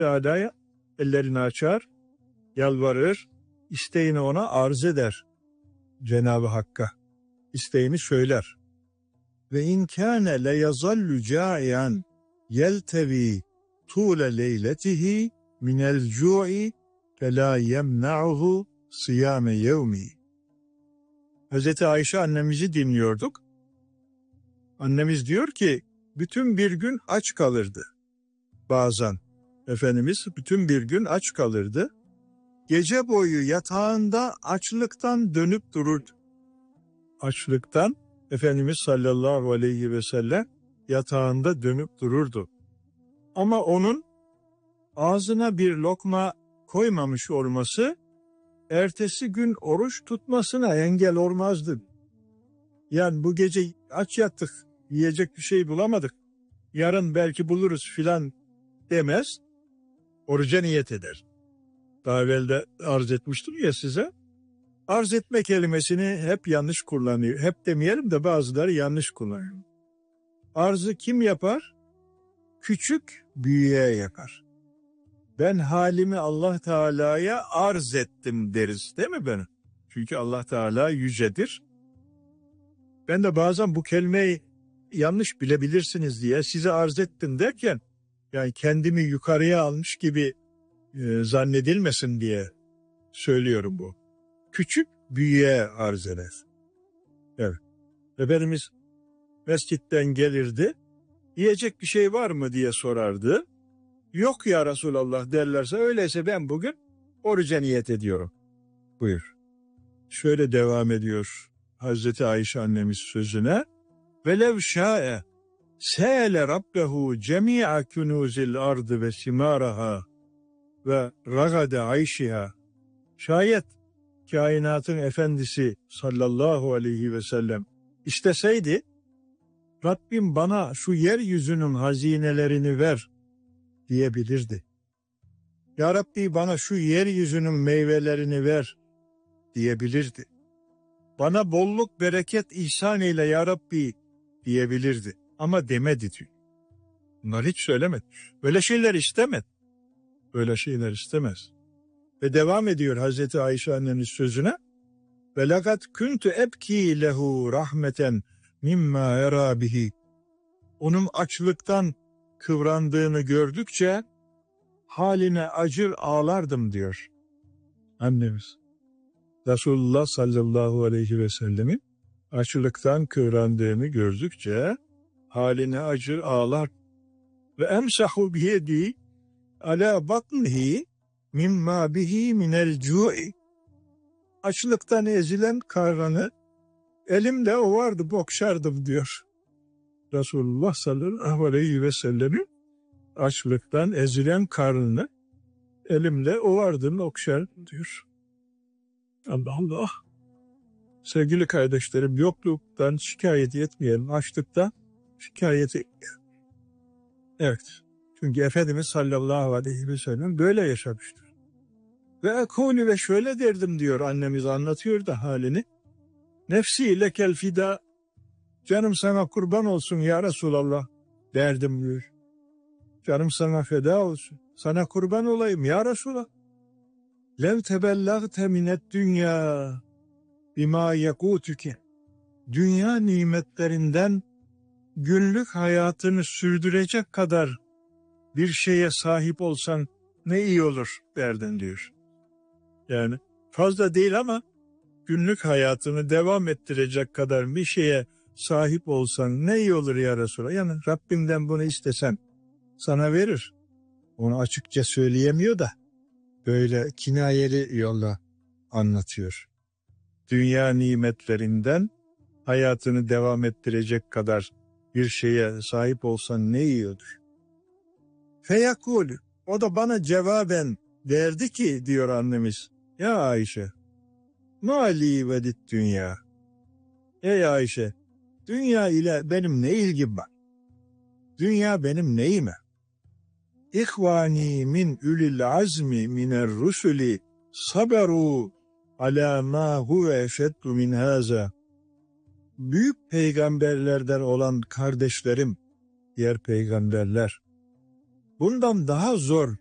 Teala'ya ellerini açar, yalvarır, isteğini ona arz eder. Cenab-ı Hakk'a isteğini söyler. Ve in kâne le yazallu câiyan yeltevi tûle leyletihi minel cû'i felâ yemna'uhu siyâme yevmi. Hazreti Ayşe annemizi dinliyorduk. Annemiz diyor ki bütün bir gün aç kalırdı. Bazen Efendimiz bütün bir gün aç kalırdı. Gece boyu yatağında açlıktan dönüp dururdu. Açlıktan Efendimiz sallallahu aleyhi ve sellem yatağında dönüp dururdu. Ama onun ağzına bir lokma koymamış olması ertesi gün oruç tutmasına engel olmazdı. Yani bu gece aç yattık, yiyecek bir şey bulamadık, yarın belki buluruz filan demez, oruca niyet eder. Daha evvel de arz etmiştim ya size. Arz etme kelimesini hep yanlış kullanıyor. Hep demeyelim de bazıları yanlış kullanıyor. Arzı kim yapar? Küçük büyüğe yapar. Ben halimi Allah Teala'ya arz ettim deriz değil mi benim? Çünkü Allah Teala yücedir. Ben de bazen bu kelimeyi yanlış bilebilirsiniz diye size arz ettim derken yani kendimi yukarıya almış gibi zannedilmesin diye söylüyorum bu. Küçük büyüğe arz eder. Evet. Efendimiz mescitten gelirdi. Yiyecek bir şey var mı diye sorardı. Yok ya Resulallah derlerse öyleyse ben bugün oruca niyet ediyorum. Buyur. Şöyle devam ediyor Hazreti Ayşe annemiz sözüne. Velev şa'e se'ele rabbehu cemi'a kunuzil ardı ve simaraha ve ragade ayşiha. Şayet kainatın efendisi sallallahu aleyhi ve sellem isteseydi Rabbim bana şu yeryüzünün hazinelerini ver diyebilirdi. Ya Rabbi bana şu yeryüzünün meyvelerini ver diyebilirdi. Bana bolluk bereket ihsan eyle ya Rabbi diyebilirdi. Ama demedi diyor. Bunlar hiç söylemedi. Böyle şeyler istemedi. Böyle şeyler istemez. Ve devam ediyor Hazreti Ayşe annemiz sözüne. Ve lakat kuntu ebki lehu rahmeten mimma era bihi. Onun açlıktan kıvrandığını gördükçe haline acır ağlardım diyor annemiz. Resulullah sallallahu aleyhi ve sellemin açlıktan kıvrandığını gördükçe haline acır ağlar. Ve emsahu biyedi ala batnihi mimma bihi minel cu'i. Açlıktan ezilen karnını elimle ovardı, bokşardım diyor. Resulullah sallallahu aleyhi ve sellemin açlıktan ezilen karnını elimle ovardım, okşardım diyor. Allah Allah. Sevgili kardeşlerim, yokluktan şikayet etmeyelim, açlıktan şikayet etmeyelim. Evet. Çünkü Efendimiz sallallahu aleyhi ve sellem böyle yaşamıştır. Ve ekûlü ve şöyle derdim diyor annemiz anlatıyor da halini. Nefsi lekel fida, canım sana kurban olsun ya Resulallah derdim diyor. Canım sana feda olsun. Sana kurban olayım ya Resulallah. Lev tebellagte minet dünya bima yekûtüke. Dünya nimetlerinden günlük hayatını sürdürecek kadar bir şeye sahip olsan ne iyi olur derdin diyor. Yani fazla değil ama günlük hayatını devam ettirecek kadar bir şeye sahip olsan ne iyi olur ya Resulallah. Yani Rabbimden bunu istesen sana verir. Onu açıkça söyleyemiyor da böyle kinayeli yolla anlatıyor. Dünya nimetlerinden hayatını devam ettirecek kadar bir şeye sahip olsan ne iyi olur. Feyakul, o da bana cevaben derdi ki diyor annemiz. Ya Ayşe, mali vedit dünya. Ey Ayşe, dünya ile benim ne ilgim var? Dünya benim neyime? İhvani min ülil azmi miner rusuli saberu ala ma huve eşeddu min haza. Büyük peygamberlerden olan kardeşlerim, diğer peygamberler, bundan daha zor